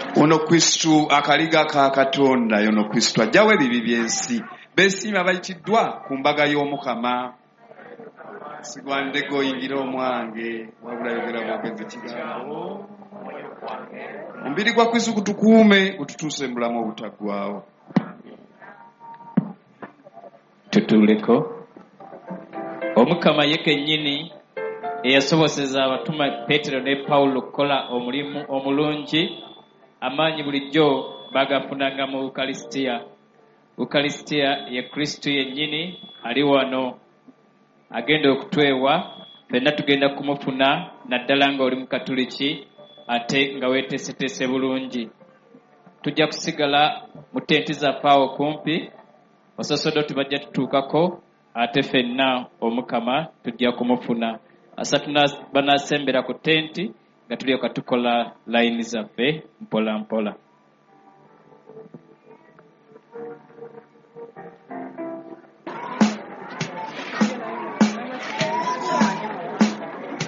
ono Kristo akaliga ka Katonda yono Kristo ajjawe ebibi byensi besiima bayitiddwa ku mbaga y'Omukama sigwande goyingira omwange wabula yogera bwogezi kigambo omubiri gwa Kristo gutukuume gututuuse mu bulamu obutaggwaawo. Tutuleko Omukama ye kennyini eyasoboseza abatuma Petero ne Pawulo okukola omulimu omulungi amaanyi bulijjo bagafunanga mu Ukalisitiya. Ukalisitiya ye Kristo yennyini ali wano agenda okutwewa, fenna tugenda kumufuna naddala nga oli mu Katuliki ate nga weeteeseteese bulungi. Tujja kusigala mu tenti zaffe awo kumpi, basaserdoti bajja tutuukako ate fenna Omukama tujja kumufuna. Asatu banasembera ku tenti nga tulyoka tukola layini zaffe mpola mpola.